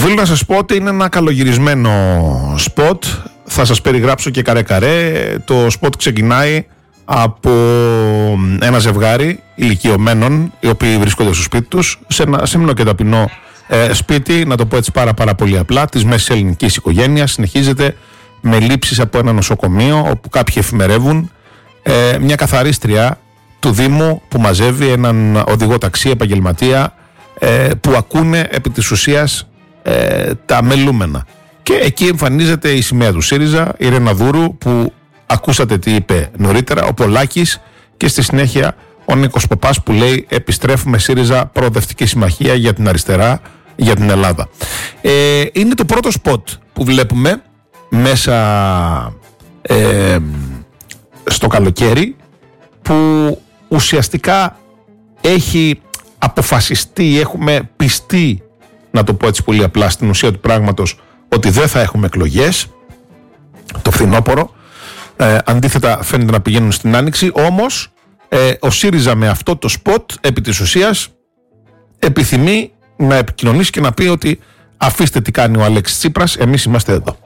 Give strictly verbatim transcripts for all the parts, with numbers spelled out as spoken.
Οφείλω να σας πω ότι είναι ένα καλογυρισμένο σποτ. Θα σας περιγράψω και καρέ καρέ. Το σποτ ξεκινάει από ένα ζευγάρι ηλικιωμένων, οι οποίοι βρίσκονται στο σπίτι τους, σε ένα σεμνό και ταπεινό ε, σπίτι, να το πω έτσι πάρα, πάρα πολύ απλά, της μέσης ελληνικής οικογένειας. Συνεχίζεται με λήψεις από ένα νοσοκομείο, όπου κάποιοι εφημερεύουν ε, μια καθαρίστρια του Δήμου που μαζεύει έναν οδηγό ταξί επαγγελματία, ε, που ακούνε επί της ουσίας ε, τα μελούμενα. Και εκεί εμφανίζεται η σημαία του ΣΥΡΙΖΑ, η Ρένα Δούρου, που ακούσατε τι είπε νωρίτερα, ο Πολάκης, και στη συνέχεια ο Νίκος Ποπάς, που λέει επιστρέφουμε ΣΥΡΙΖΑ, προοδευτική συμμαχία για την αριστερά, για την Ελλάδα. Ε, είναι το πρώτο σποτ που βλέπουμε μέσα ε, στο καλοκαίρι, που ουσιαστικά έχει αποφασιστεί, έχουμε πιστεί, να το πω έτσι πολύ απλά, στην ουσία του πράγματος, ότι δεν θα έχουμε εκλογές το φθινόπωρο. Ε, αντίθετα φαίνεται να πηγαίνουν στην Άνοιξη. Όμως ε, ο ΣΥΡΙΖΑ με αυτό το σποτ επί της ουσίας επιθυμεί να επικοινωνήσει και να πει ότι αφήστε τι κάνει ο Αλέξης Τσίπρας, εμείς είμαστε εδώ.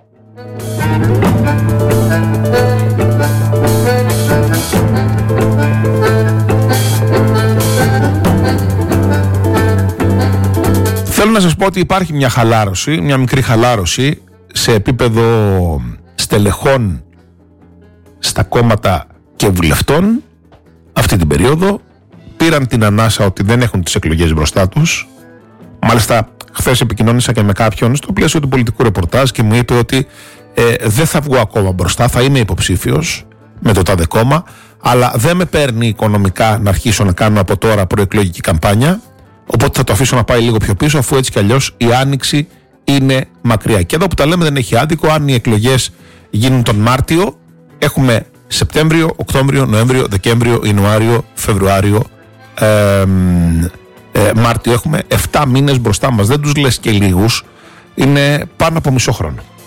Θέλω να σας πω ότι υπάρχει μια χαλάρωση, μια μικρή χαλάρωση σε επίπεδο στελεχών στα κόμματα και βουλευτών αυτή την περίοδο. Πήραν την ανάσα ότι δεν έχουν τις εκλογές μπροστά τους. Μάλιστα χθες επικοινώνησα και με κάποιον στο πλαίσιο του πολιτικού ρεπορτάζ και μου είπε ότι ε, δεν θα βγω ακόμα μπροστά, θα είμαι υποψήφιος με το τάδε κόμμα, αλλά δεν με παίρνει οικονομικά να αρχίσω να κάνω από τώρα προεκλογική καμπάνια, οπότε θα το αφήσω να πάει λίγο πιο πίσω, αφού έτσι κι αλλιώς η Άνοιξη είναι μακριά. Και εδώ που τα λέμε δεν έχει άδικο. Αν οι εκλογές γίνουν τον Μάρτιο, έχουμε Σεπτέμβριο, Οκτώβριο, Νοέμβριο, Δεκέμβριο, Ιανουάριο, Φεβρουάριο, ε, ε, Μάρτιο. Έχουμε εφτά μήνες μπροστά μας. Δεν τους λες και λίγους. Είναι πάνω από μισό χρόνο.